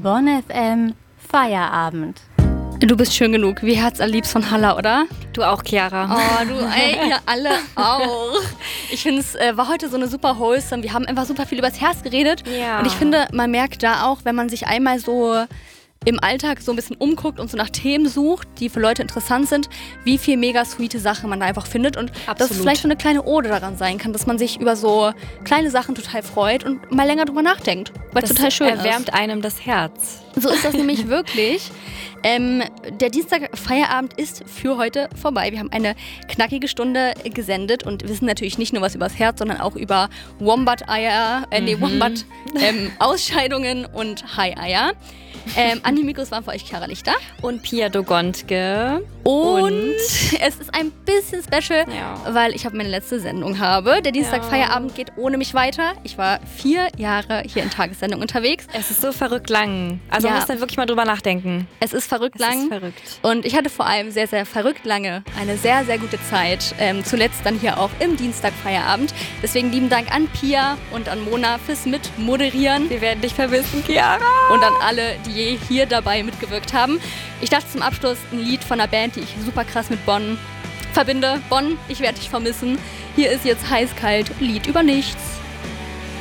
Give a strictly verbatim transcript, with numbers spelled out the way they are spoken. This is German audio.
Bonn F M Feierabend. Du bist schön genug, wie herzallerliebst von Halla, oder? Du auch, Chiara. Oh, du, ey, ihr alle auch. Ich finde, es äh, war heute so eine super wholesome. Wir haben einfach super viel übers Herz geredet. Ja. Und ich finde, man merkt da auch, wenn man sich einmal so im Alltag so ein bisschen umguckt und so nach Themen sucht, die für Leute interessant sind, wie viel mega sweete Sachen man da einfach findet. Und Absolut. dass es vielleicht so eine kleine Ode daran sein kann, dass man sich über so kleine Sachen total freut und mal länger drüber nachdenkt, weil es total schön ist. Das erwärmt einem das Herz. So ist das nämlich wirklich. Ähm, der Dienstag Feierabend ist für heute vorbei. Wir haben eine knackige Stunde gesendet und wissen natürlich nicht nur was übers Herz, sondern auch über Wombat-Eier, äh, nee, Mhm. Wombat, ähm, Ausscheidungen und Hai-Eier. Ähm, an den Mikros waren für euch Chiara Lichter. Und Pia Dogontke. Und, Und? es ist ein bisschen special, Ja. weil ich habe meine letzte Sendung habe. Der Dienstag Ja. Feierabend geht ohne mich weiter. Ich war vier Jahre hier in Tagessendung unterwegs. Es ist so verrückt lang. Also Ja. man muss da wirklich mal drüber nachdenken. Es ist verrückt Es lang. ist verrückt. Und ich hatte vor allem sehr, sehr verrückt lange eine sehr, sehr gute Zeit. Ähm, zuletzt dann hier auch im Dienstag Feierabend. Deswegen lieben Dank an Pia und an Mona fürs Mitmoderieren. Wir werden dich vermissen, Chiara. Und an alle, die hier dabei mitgewirkt haben. Ich dachte zum Abschluss ein Lied von einer Band, die ich super krass mit Bonn verbinde. Bonn, ich werde dich vermissen. Hier ist jetzt Heiß-Kalt, Lied über nichts.